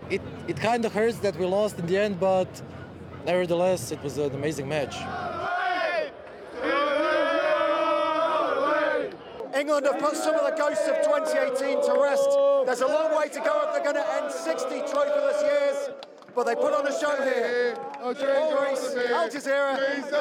it kind of hurts that we lost in the end, but nevertheless, it was an amazing match. England have put some of the ghosts of 2018 to rest. There's a long way to go if they're going to end 60 trophyless years, but they put on a show here. Paul Rees, Al Jazeera.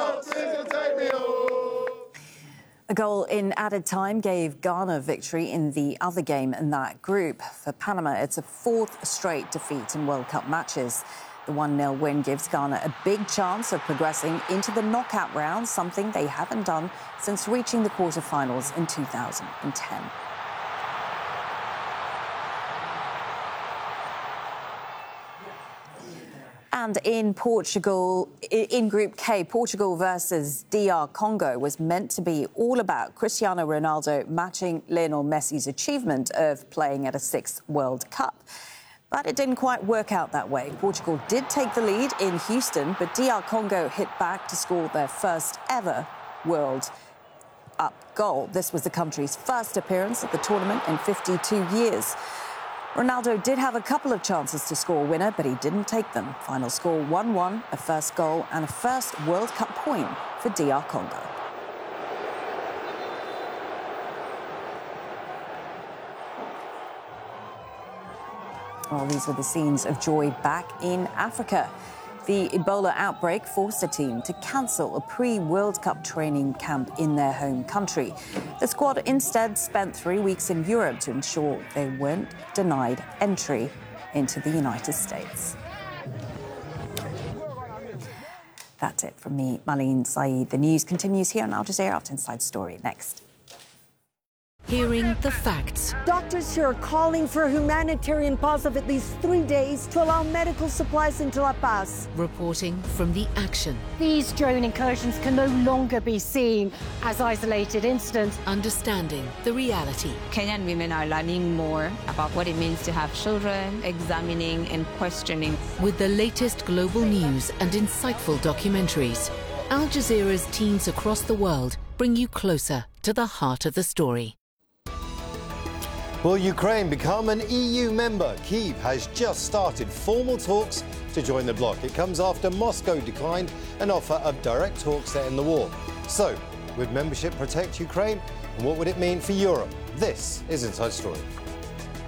A goal in added time gave Ghana victory in the other game in that group. For Panama, it's a fourth straight defeat in World Cup matches. The 1-0 win gives Ghana a big chance of progressing into the knockout round, something they haven't done since reaching the quarter-finals in 2010. And in Portugal, in Group K, Portugal versus DR Congo was meant to be all about Cristiano Ronaldo matching Lionel Messi's achievement of playing at a sixth World Cup. But it didn't quite work out that way. Portugal did take the lead in Houston, but DR Congo hit back to score their first ever World Cup goal. This was the country's first appearance at the tournament in 52 years. Ronaldo did have a couple of chances to score a winner, but he didn't take them. Final score 1-1, a first goal and a first World Cup point for DR Congo. Well, these were the scenes of joy back in Africa. The Ebola outbreak forced a team to cancel a pre-World Cup training camp in their home country. The squad instead spent 3 weeks in Europe to ensure they weren't denied entry into the United States. That's it from me, Marlene Saeed. The news continues here on Al Jazeera after Inside Story. Next. Hearing the facts. Doctors here are calling for a humanitarian pause of at least 3 days to allow medical supplies into La Paz. Reporting from the action. These drone incursions can no longer be seen as isolated incidents. Understanding the reality. Kenyan women are learning more about what it means to have children, examining and questioning. With the latest global news and insightful documentaries, Al Jazeera's teams across the world bring you closer to the heart of the story. Will Ukraine become an EU member? Kyiv has just started formal talks to join the bloc. It comes after Moscow declined an offer of direct talks to end the war. So, would membership protect Ukraine? And what would it mean for Europe? This is Inside Story.